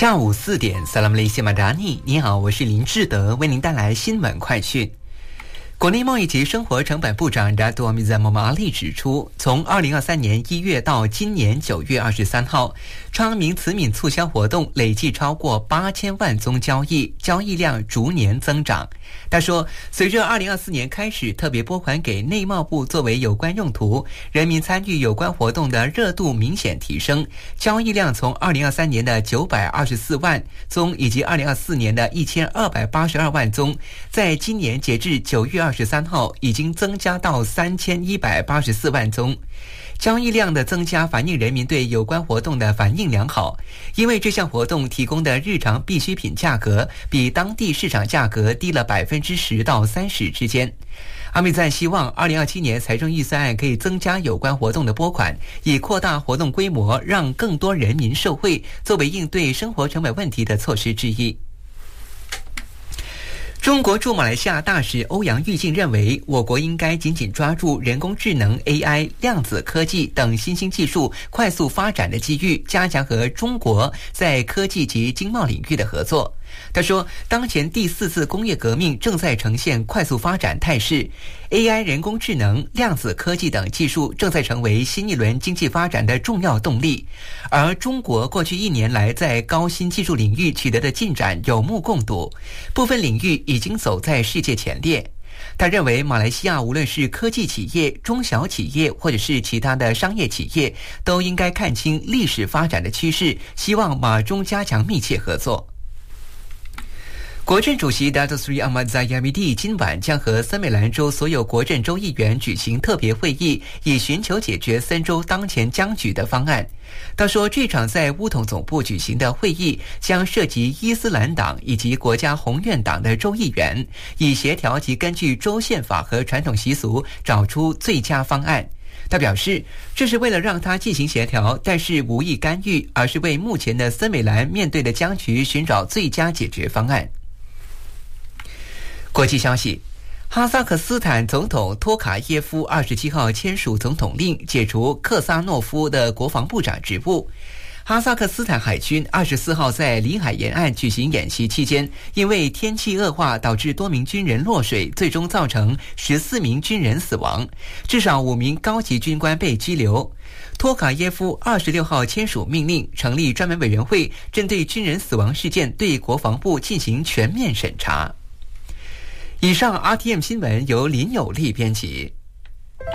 下午4点，萨拉姆雷西马达尼，你好，我是林志德，为您带来新闻快讯。国内贸易及生活成本部长达多米赞莫马利指出，从2023年1月到今年9月23号，昌明慈悯促销活动累计超过8000万宗交易，交易量逐年增长。他说，随着2024年开始特别拨款给内贸部作为有关用途，人民参与有关活动的热度明显提升，交易量从2023年的924万宗以及2024年的1282万宗，在今年截至9月23号已经增加到3184万宗。交易量的增加反映人民对有关活动的反应良好，因为这项活动提供的日常必需品价格比当地市场价格低了10%到30%之间。阿米赞希望2027年财政预算案可以增加有关活动的拨款，以扩大活动规模，让更多人民受惠，作为应对生活成本问题的措施之一。中国驻马来西亚大使欧阳玉靖认为，我国应该紧紧抓住人工智能、AI、量子科技等新兴技术快速发展的机遇，加强和中国在科技及经贸领域的合作。他说，当前第4次工业革命正在呈现快速发展态势， AI、人工智能、量子科技等技术正在成为新一轮经济发展的重要动力，而中国过去1年来在高新技术领域取得的进展有目共睹，部分领域已经走在世界前列。他认为，马来西亚无论是科技企业、中小企业或者是其他的商业企业，都应该看清历史发展的趋势，希望马中加强密切合作。国政主席 Datuk Seri Ahmad Zahid 今晚将和森美兰州所有国政州议员举行特别会议，以寻求解决森州当前僵局的方案。他说，这场在乌统总部举行的会议将涉及伊斯兰党以及国家红院党的州议员，以协调及根据州宪法和传统习俗找出最佳方案。他表示，这是为了让他进行协调，但是无意干预，而是为目前的森美兰面对的僵局寻找最佳解决方案。国际消息，哈萨克斯坦总统托卡耶夫27号签署总统令，解除克萨诺夫的国防部长职务。哈萨克斯坦海军24号在里海沿岸举行演习期间，因为天气恶化导致多名军人落水，最终造成14名军人死亡，至少5名高级军官被拘留。托卡耶夫26号签署命令，成立专门委员会，针对军人死亡事件对国防部进行全面审查。以上 RTM 新闻由林有利编辑。